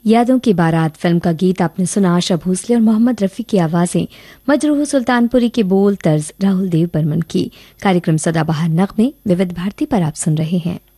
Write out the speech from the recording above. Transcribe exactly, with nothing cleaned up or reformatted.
यादों की बारात फिल्म का गीत आपने सुना आशा भोसले और मोहम्मद रफी की आवाजें, मजरूह सुल्तानपुरी के बोल, तर्ज राहुल देव बर्मन की। कार्यक्रम सदाबहार नगमे विविध भारती पर आप सुन रहे हैं।